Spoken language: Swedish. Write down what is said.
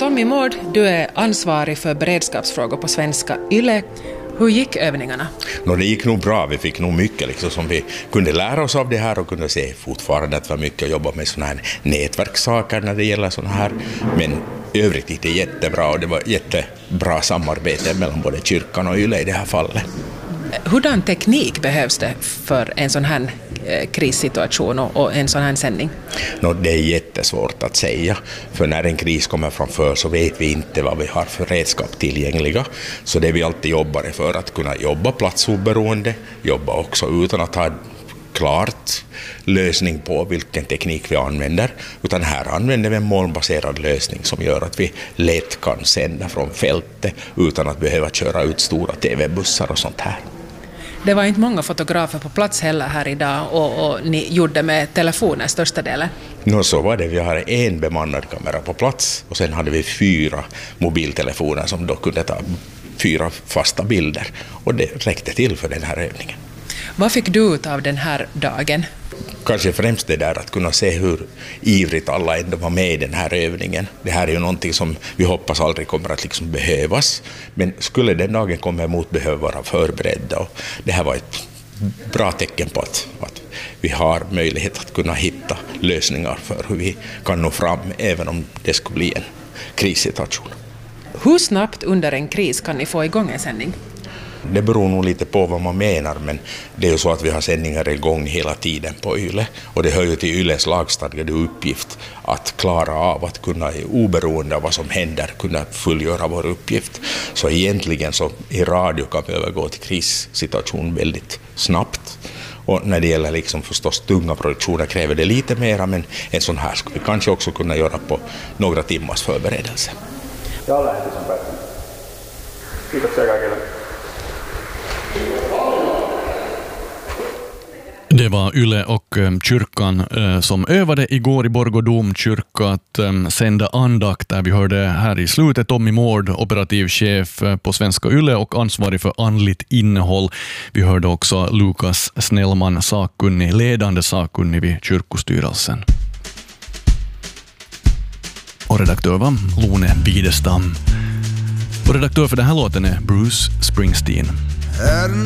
Tommy Mård, du är ansvarig för beredskapsfrågor på Svenska Yle. Hur gick övningarna? Det gick nog bra. Vi fick nog mycket som vi kunde lära oss av det här och kunde se fortfarande att det var mycket att jobba med sådana här nätverkssaker när det gäller sådana här. Men i övrigt gick det jättebra och det var jättebra samarbete mellan både kyrkan och Yle i det här fallet. Hurdan teknik behövs det för en sån här krissituation och en sån här sändning? Det är jättesvårt att säga, för när en kris kommer framför så vet vi inte vad vi har för redskap tillgängliga. Så det vi alltid jobbar för att kunna jobba platsoberoende, jobba också utan att ha klart lösning på vilken teknik vi använder, utan här använder vi en molnbaserad lösning som gör att vi lätt kan sända från fältet utan att behöva köra ut stora tv-bussar och sånt här. Det var inte många fotografer på plats heller här idag och ni gjorde med telefoner största delen. Så var det. Vi hade en bemannad kamera på plats och sen hade vi 4 mobiltelefoner som då kunde ta 4 fasta bilder och det räckte till för den här övningen. Vad fick du ut av den här dagen? Kanske främst det där att kunna se hur ivrigt alla ändå var med i den här övningen. Det här är ju någonting som vi hoppas aldrig kommer att behövas. Men skulle den dagen komma emot behöver vara förberedda. Och det här var ett bra tecken på att vi har möjlighet att kunna hitta lösningar för hur vi kan nå fram även om det skulle bli en krissituation. Hur snabbt under en kris kan ni få igång en sändning? Det beror nog lite på vad man menar, men det är ju så att vi har sändningar igång hela tiden på Yle och det hör ju till Yles lagstadgade uppgift att klara av att kunna oberoende av vad som händer kunna fullgöra vår uppgift. Så egentligen så i radio kan vi övergå till krissituation väldigt snabbt. Och när det gäller förstås tunga produktioner kräver det lite mera, men en sån här ska vi kanske också kunna göra på några timmars förberedelse. Jag lähti sen päättynyt. Kiitoksia kaikille. Det var Yle och kyrkan som övade igår i Borgå domkyrka att sända andakt där vi hörde här i slutet Tommy Mård, operativ chef på Svenska Yle och ansvarig för andligt innehåll. Vi hörde också Lukas Snellman, sakkunnig, ledande sakkunnig vid kyrkostyrelsen. Och redaktör var Lone Bidestam. Och redaktör för den här låten är Bruce Springsteen.